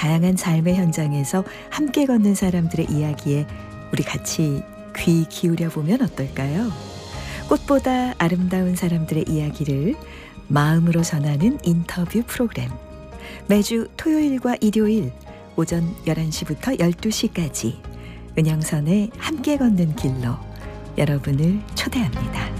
다양한 삶의 현장에서 함께 걷는 사람들의 이야기에 우리 같이 귀 기울여 보면 어떨까요? 꽃보다 아름다운 사람들의 이야기를 마음으로 전하는 인터뷰 프로그램. 매주 토요일과 일요일 오전 11시부터 12시까지 은영선의 함께 걷는 길로 여러분을 초대합니다.